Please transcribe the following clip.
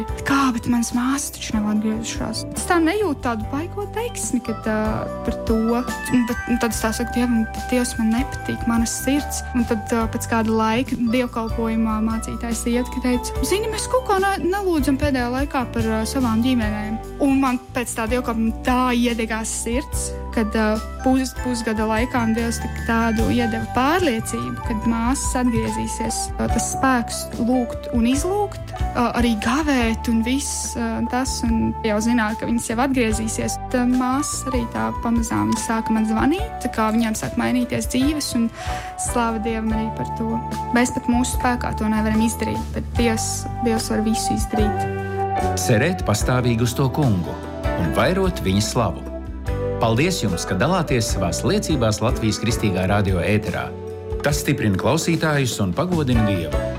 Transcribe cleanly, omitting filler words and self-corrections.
Kā, bet manas māsas taču nav atgriezušās. Es tā nejūtu tādu baigo teiksmi, kad par to. Un tad es tā saku, Dievs, man nepatīk manas sirds. Un tad pēc kāda laika dievkalpojumā mācītājs iet, ka teica, zini, mēs kaut ko nelūdzam pēdējā laikā par savām ģimenēm. Un man pēc tā dievkalpojuma tā iedegās sirds, kad pusgada laikā Dievs tādu iedeva pārliecību, kad māsas atgriezīsies. Tas spēks lūgt un izlūgt, arī gavēt un viss tas, un jau zināt, ka viņas jau atgriezīsies. Tad māsas arī tā pamazām viņas sāka man zvanīt, tā kā viņām sāk mainīties dzīves, un slāva Dievam arī par to. Mēs pat mūsu spēkā to nevaram izdarīt, bet Dievs var visu izdarīt. Cerēt pastāvīgi uz to kungu un vairot viņa slavu. Paldies jums, ka dalāties savās liecībās Latvijas Kristīgā radio ēterā. Tas stiprina klausītājus un pagodina Dievu.